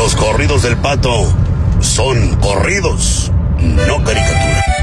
Los corridos del Pato son corridos, no caricatura.